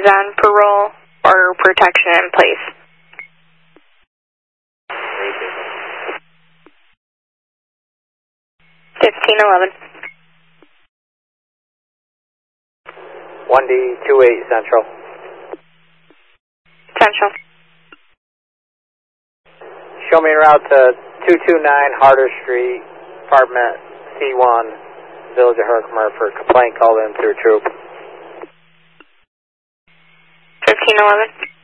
is on parole or protection in place. 1511. 1D28 Central. Central. Show me a route to 229 Harder Street, apartment C1, Village of Herkimer for complaint called in through troop. 1511.